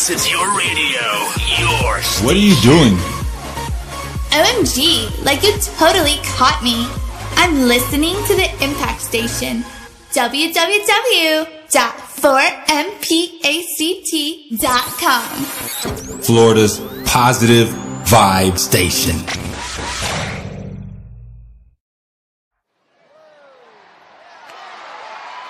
It's your radio, your station. What are you doing? OMG, like you totally caught me. I'm listening to the Impact Station. www.4mpact.com. Florida's positive vibe station.